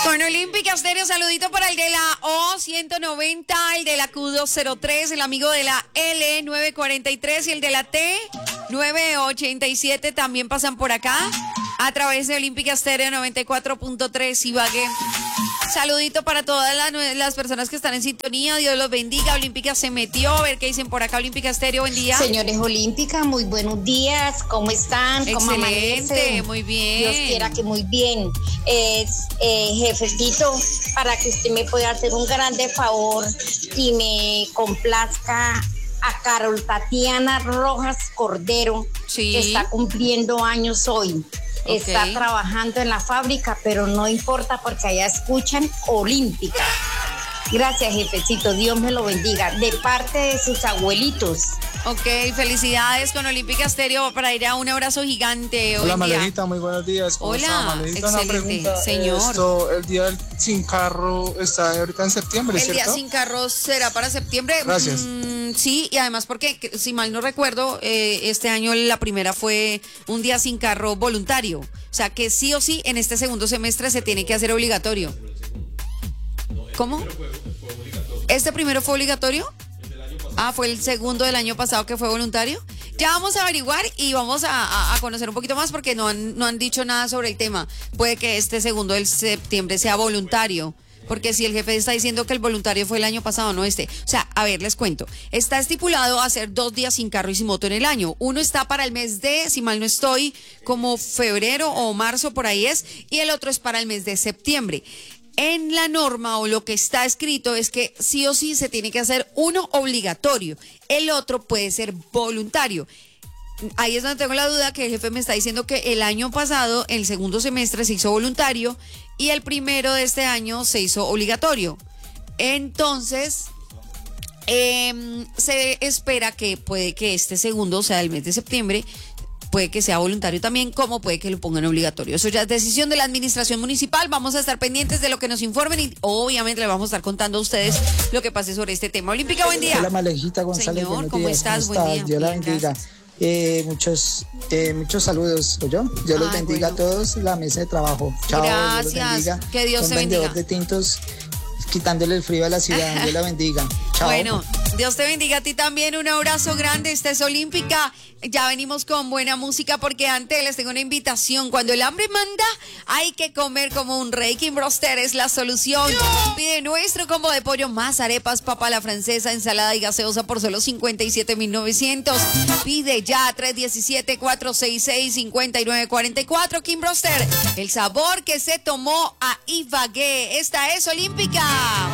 Con Olímpica Stereo, saludito para el de la O190, el de la Q203, el amigo de la L943 y el de la T987 también pasan por acá a través de Olímpica Stereo 94.3 Ibagué. Saludito para todas las personas que están en sintonía. Dios los bendiga. Olímpica se metió. A ver qué dicen por acá. Olímpica Stereo, buen día. Señores Olímpica, muy buenos días. ¿Cómo están? ¿Cómo Excelente, amanecen? muy bien. Dios quiera que muy bien. Jefecito, para que usted me pueda hacer un grande favor y me complazca a Carol Tatiana Rojas Cordero, Sí. que está cumpliendo años hoy. Ok. Está trabajando en la fábrica, pero no importa porque allá escuchan Olímpica. Gracias, jefecito. Dios me lo bendiga. De parte de sus abuelitos. Ok, felicidades con Olímpica Stereo para ir a un abrazo gigante. Hola, Buen día. Malejita, muy buenos días. ¿Cómo Hola, está, Malejita? Una excelente, pregunta. señor. El día del sin carro está ahorita en septiembre, El ¿cierto? día sin carros será para septiembre. Gracias. Sí, y además porque, si mal no recuerdo, este año la primera fue un día sin carro voluntario. O sea que sí o sí en este segundo semestre se tiene que hacer obligatorio. ¿Cómo? ¿Este primero fue obligatorio? Ah, fue el segundo del año pasado que fue voluntario. Ya vamos a averiguar y vamos a conocer un poquito más porque no han dicho nada sobre el tema. Puede que este segundo del septiembre sea voluntario. Porque si el jefe está diciendo que el voluntario fue el año pasado, no este. O sea, a ver, les cuento. Está estipulado hacer 2 días sin carro y sin moto en el año. Uno está para el mes de, si mal no estoy, como febrero o marzo, por ahí es. Y el otro es para el mes de septiembre. En la norma o lo que está escrito es que sí o sí se tiene que hacer uno obligatorio. El otro puede ser voluntario. Ahí es donde tengo la duda, que el jefe me está diciendo que el año pasado, el segundo semestre se hizo voluntario y el primero de este año se hizo obligatorio. Entonces, se espera que puede que este segundo, o sea, el mes de septiembre, puede que sea voluntario también, como puede que lo pongan obligatorio. Eso ya es decisión de la administración municipal. Vamos a estar pendientes de lo que nos informen y obviamente le vamos a estar contando a ustedes lo que pase sobre este tema. Olímpica, buen día. Hola, Malejita González. Señor, buenos ¿cómo días. estás? ¿Cómo Buen estás? día. Dios la Bien, bendiga. gracias. Muchos saludos, ¿oyó? Dios los Ay, bendiga bueno. a todos, la mesa de trabajo. Chao, Gracias. Dios los bendiga. Que Dios Un te vendedor bendiga. de tintos, quitándole el frío a la ciudad. Dios la bendiga. Chao. Bueno, Dios te bendiga a ti también. Un abrazo grande. Esta es Olímpica. Ya venimos con buena música porque antes les tengo una invitación. Cuando el hambre manda, hay que comer como un rey. Kim Broster es la solución. Pide nuestro combo de pollo más arepas, papa a la francesa, ensalada y gaseosa por solo 57,900. Pide ya 317-466-5944. Kim Broster, el sabor que se tomó a Ibagué. Esta es Olímpica.